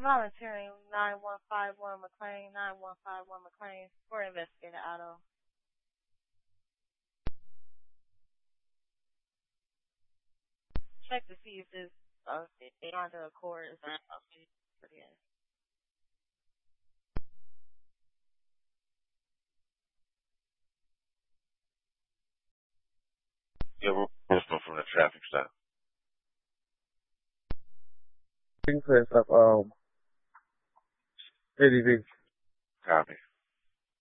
Volunteering 9151 McLean, 9151 McLean for Investigator Otto. Check to see if this beyond the Accord is not again. Yeah, we're from the traffic stop. Princess of ADV. Copy.